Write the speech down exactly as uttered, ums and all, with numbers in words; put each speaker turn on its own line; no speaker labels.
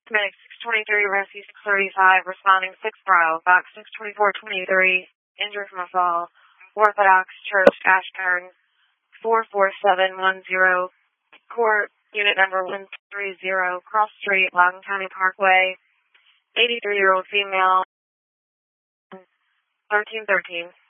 Medic six twenty-three, Rescue six thirty-five, responding six Bravo, box six twenty-four twenty-three, injured from a fall, Orthodox Church, Ashburn, four four seven one zero, court, unit number one three zero, Cross Street, Loudoun County Parkway, eighty-three-year-old female, thirteen thirteen.